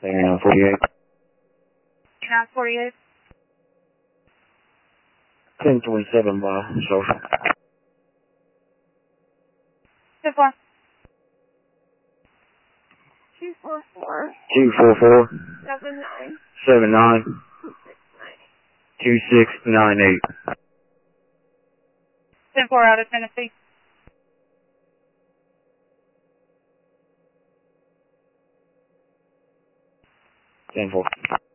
And 48. 48. 1027 by social. 2-4. 244. 79. 2698. 10-4 out of Tennessee. 10-4.